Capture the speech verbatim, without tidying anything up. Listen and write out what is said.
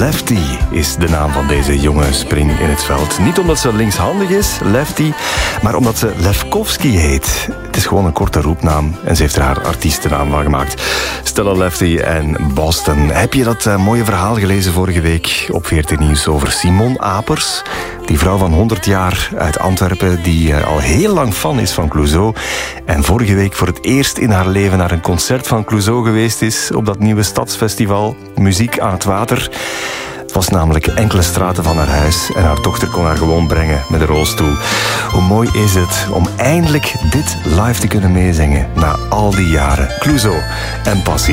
Lefty is de naam van deze jonge spring in het veld. Niet omdat ze linkshandig is, Lefty, maar omdat ze Lefkowski heet. Het is gewoon een korte roepnaam en ze heeft er haar artiestennaam van gemaakt. Stella Lefty en Boston. Heb je dat uh, mooie verhaal gelezen vorige week op veertien Nieuws over Simon Apers? Die vrouw van honderd jaar uit Antwerpen die uh, al heel lang fan is van Clouseau en vorige week voor het eerst in haar leven naar een concert van Clouseau geweest is op dat nieuwe stadsfestival Muziek aan het Water. Het was namelijk enkele straten van haar huis en haar dochter kon haar gewoon brengen met een rolstoel. Hoe mooi is het om eindelijk dit live te kunnen meezingen na al die jaren. Clouseau en Passie.